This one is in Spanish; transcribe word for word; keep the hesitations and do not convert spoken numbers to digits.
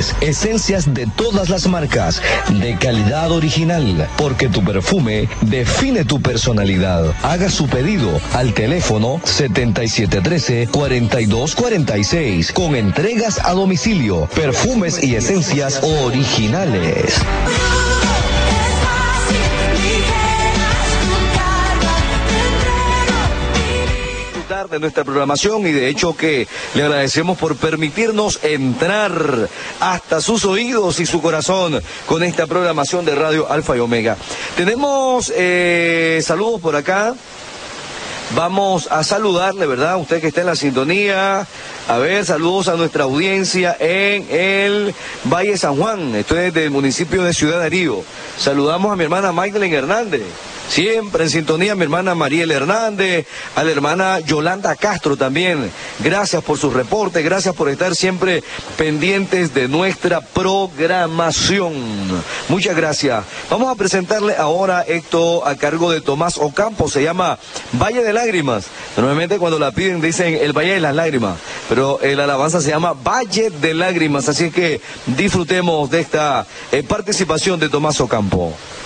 perfumes, esencias de todas las marcas, de calidad original, porque tu perfume define tu personalidad. Haga su pedido al teléfono setenta y siete trece, cuarenta y dos cuarenta y seis, con entregas a domicilio, perfumes y esencias originales. De nuestra programación, y de hecho que le agradecemos por permitirnos entrar hasta sus oídos y su corazón con esta programación de Radio Alfa y Omega. Tenemos eh, saludos por acá. Vamos a saludarle, ¿verdad? Usted que está en la sintonía. A ver, saludos a nuestra audiencia en el Valle San Juan. Estoy desde el municipio de Ciudad Darío. Saludamos a mi hermana Magdalena Hernández. Siempre en sintonía, mi hermana Mariel Hernández, a la hermana Yolanda Castro también. Gracias por su reporte, gracias por estar siempre pendientes de nuestra programación. Muchas gracias. Vamos a presentarle ahora esto a cargo de Tomás Ocampo, se llama Valle de Lágrimas. Normalmente cuando la piden dicen el Valle de las Lágrimas, pero la alabanza se llama Valle de Lágrimas, así que disfrutemos de esta eh, participación de Tomás Ocampo.